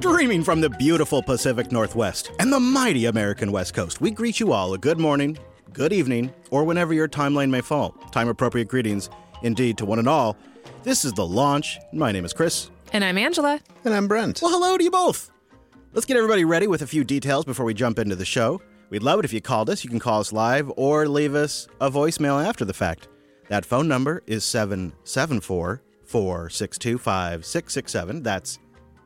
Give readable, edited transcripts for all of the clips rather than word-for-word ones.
Streaming from the beautiful Pacific Northwest and the mighty American West Coast, we greet you all a good morning, good evening, or whenever your timeline may fall. Time-appropriate greetings, indeed, to one and all. This is The Launch. My name is Chris. And I'm Angela. And I'm Brent. Well, hello to you both. Let's get everybody ready with a few details before we jump into the show. We'd love it if you called us. You can call us live or leave us a voicemail after the fact. That phone number is 774-462-5667. That's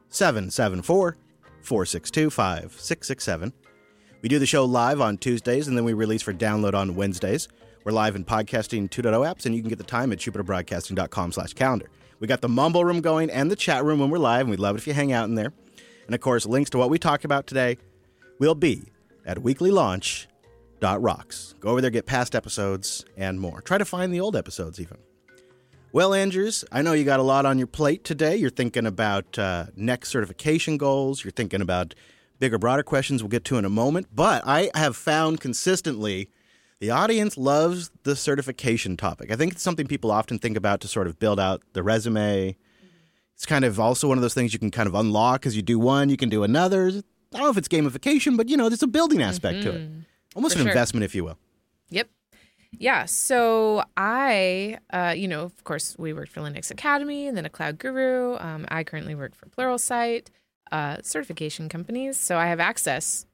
774-462-5667. We do the show live on Tuesdays, and then we release for download on Wednesdays. We're live in Podcasting 2.0 apps, and you can get the time at jupiterbroadcasting.com/calendar. We got the Mumble Room going and the chat room when we're live, and we'd love it if you hang out in there. And, of course, links to what we talk about today will be at weeklylaunch.rocks. Go over there, get past episodes, and more. Try to find the old episodes, even. Well, Andrews, I know you got a lot on your plate today. You're thinking about next certification goals. You're thinking about bigger, broader questions we'll get to in a moment. But I have found consistently the audience loves the certification topic. I think it's something people often think about to sort of build out the resume. It's kind of also one of those things you can kind of unlock as you do one, you can do another. I don't know if it's gamification, but, you know, there's a building aspect to it. Almost an investment, if you will. Yep. Yeah. So I, of course, we worked for Linux Academy and then a Cloud Guru. I currently work for Pluralsight, certification companies. So I have access